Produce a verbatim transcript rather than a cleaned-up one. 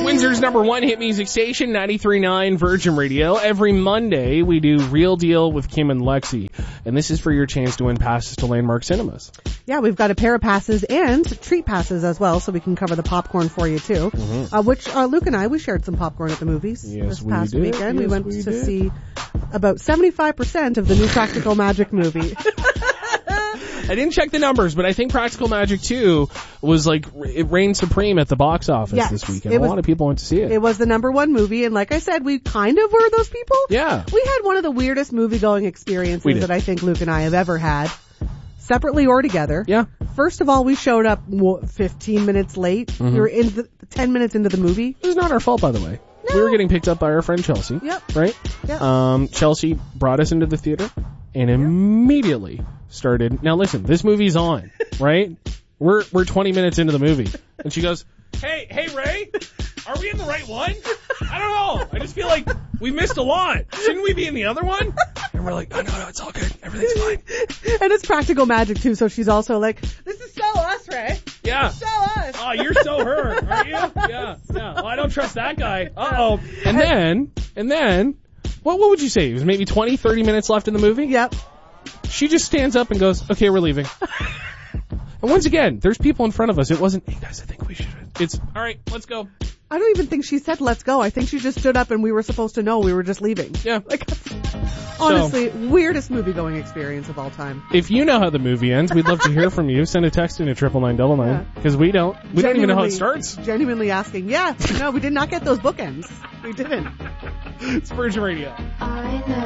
Windsor's number one hit music station, ninety-three point nine Virgin Radio. Every Monday, we do Real Deal with Kim and Lexi. And this is for your chance to win passes to Landmark Cinemas. Yeah, we've got a pair of passes and treat passes as well, so we can cover the popcorn for you, too. Mm-hmm. Uh, which, uh, Luke and I, we shared some popcorn at the movies yes, this we past did. weekend. Yes, we went we to did. see about seventy-five percent of the new Practical Magic movie. I didn't check the numbers, but I think Practical Magic two was like, it reigned supreme at the box office yes, this weekend. A was, lot of people went to see it. It was the number one movie, and like I said, we kind of were those people. Yeah. We had one of the weirdest movie-going experiences that I think Luke and I have ever had, separately or together. Yeah. First of all, we showed up fifteen minutes late. Mm-hmm. We were in the, ten minutes into the movie. It was not our fault, by the way. No. We were getting picked up by our friend Chelsea. Yep. Right? Yep. Um, Chelsea brought us into the theater and immediately started. Now listen, this movie's on, right? We're we're twenty minutes into the movie, and she goes, "Hey, hey, Ray, are we in the right one? I don't know. I just feel like we missed a lot. Shouldn't we be in the other one?" And we're like, "Oh no, no, it's all good. Everything's fine." And it's Practical Magic too, so she's also like, "This is so us, Ray. Yeah. So us." Oh, you're so her, aren't you? Yeah, yeah. Well, I don't trust that guy. Uh oh. And then, and then, what what would you say? It was maybe twenty, thirty minutes left in the movie. Yep. She just stands up and goes, "Okay, we're leaving." And once again, there's people in front of us. It wasn't, "Hey guys, I think we should." It's, "All right, let's go." I don't even think she said let's go. I think she just stood up and we were supposed to know we were just leaving. Yeah. Like, honestly, so, weirdest movie going experience of all time. If you know how the movie ends, we'd love to hear from you. Send a text in at triple nine double nine. Because we don't. We don't even know how it starts. Genuinely asking. Yeah. No, we did not get those bookends. We didn't. It's Virgin Radio. I know.